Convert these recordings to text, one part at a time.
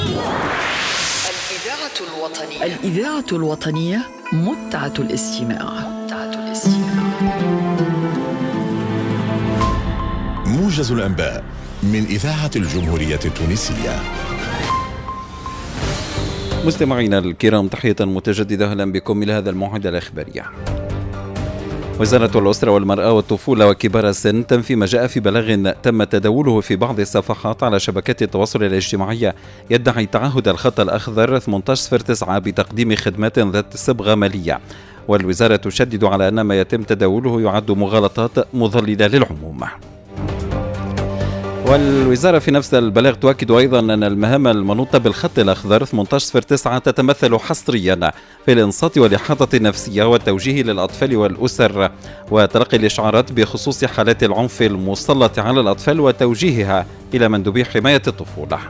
الإذاعة الوطنية متعة الاستماع. موجز الأنباء من إذاعة الجمهورية التونسية. مستمعينا الكرام، تحية متجددة، أهلا بكم إلى هذا الموعد الإخباري. وزارة الأسرة والمرأة والطفولة وكبار السن تنفي ما جاء في بلاغ تم تداوله في بعض الصفحات على شبكات التواصل الاجتماعي يدعي تعهد الخط الأخضر 1809 بتقديم خدمات ذات صبغة مالية. والوزارة تشدد على أن ما يتم تداوله يعد مغالطات مضللة للعموم. والوزارة في نفس البلاغ تؤكد أيضا أن المهام المنوطة بالخط الأخضر 1809 تتمثل حصريا في الإنصات والإحاطة النفسية والتوجيه للأطفال والأسر وتلقي الإشعارات بخصوص حالات العنف المسلط على الأطفال وتوجيهها إلى مندوبي حماية الطفولة.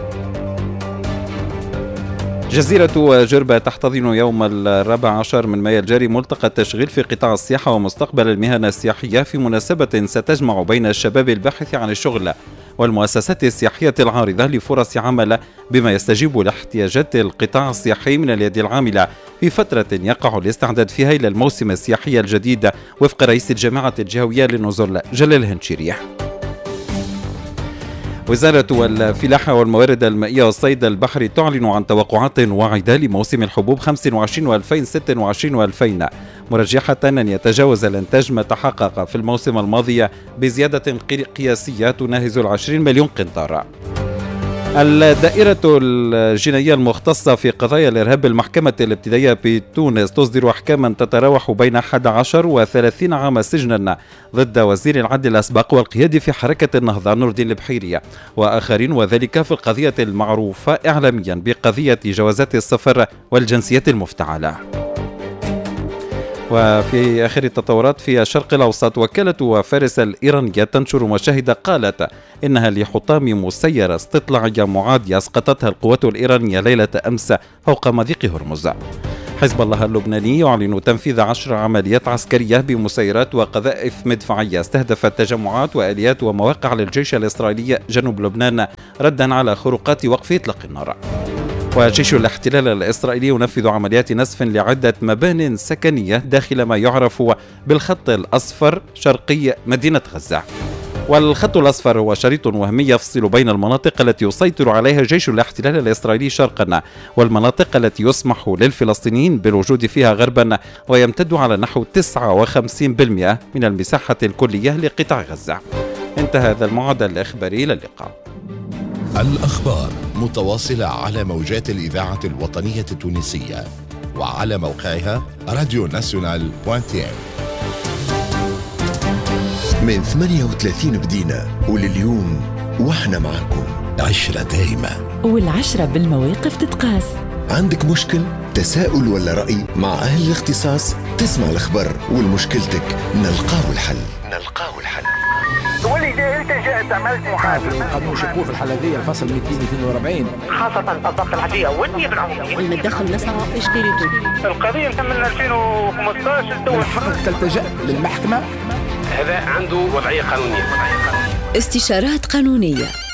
جزيرة جربة تحتضن يوم 14 من مايو الجاري ملتقى التشغيل في قطاع السياحة ومستقبل المهن السياحية في مناسبة ستجمع بين الشباب الباحث عن الشغل والمؤسسات السياحية العارضة لفرص عمل بما يستجيب لاحتياجات القطاع السياحي من اليد العاملة في فترة يقع الاستعداد فيها إلى الموسم السياحي الجديد وفق رئيس الجامعة الجهوية للنزل جلال هنشيري. وزارة الفلاحة والموارد المائية والصيد البحري تعلن عن توقعات واعدة لموسم الحبوب 25 و2026 و2000 مرجحة أن يتجاوز الإنتاج ما تحقق في الموسم الماضي بزيادة قياسية تناهز 20 مليون قنطار. الدائرة الجنائية المختصة في قضايا الإرهاب بالمحكمة الابتدائية بتونس تصدر أحكاما تتراوح بين 11 و30 عام سجنا ضد وزير العدل الأسبق والقيادي في حركة النهضة نور الدين البحيري وآخرين، وذلك في القضية المعروفة إعلاميا بقضية جوازات السفر والجنسيات المفتعلة. وفي آخر التطورات في الشرق الأوسط، وكالة فارس الإيرانية تنشر مشاهد قالت إنها لحطام مسيرة استطلاعية معادية أسقطتها القوات الإيرانية ليلة أمس فوق مضيق هرمز. حزب الله اللبناني يعلن تنفيذ 10 عمليات عسكرية بمسيرات وقذائف مدفعية استهدفت تجمعات وآليات ومواقع للجيش الإسرائيلي جنوب لبنان ردا على خروقات وقف إطلاق النار. وجيش الاحتلال الإسرائيلي ينفذ عمليات نسف لعدة مبان سكنية داخل ما يعرف بالخط الأصفر شرقي مدينة غزة. والخط الأصفر هو شريط وهمي يفصل بين المناطق التي يسيطر عليها جيش الاحتلال الإسرائيلي شرقا والمناطق التي يسمح للفلسطينيين بالوجود فيها غربا، ويمتد على نحو 59% من المساحة الكلية لقطاع غزة. انتهى هذا المعدل الإخباري. إلى اللقاء. الأخبار متواصلة على موجات الإذاعة الوطنية التونسية وعلى موقعها radionational.tn. من 38 بدينا ولليوم واحنا معكم. 10 دايما، والعشرة بالمواقف تتقاس. عندك مشكل، تساؤل ولا رأي؟ مع أهل الاختصاص تسمع الخبر والمشكلتك نلقاو الحل. تقول لي انت جاءت عملت محاسبه قانون شكوك في الحلبيه الفصل 242 خاصه الضغط العاديه والنيه بالعموم والمدخل نسعى ايش كيريتو القضيه من 2015 تو حقك تلتجأ للمحكمه. هذا عنده وضعيه قانونيه. استشارات قانونيه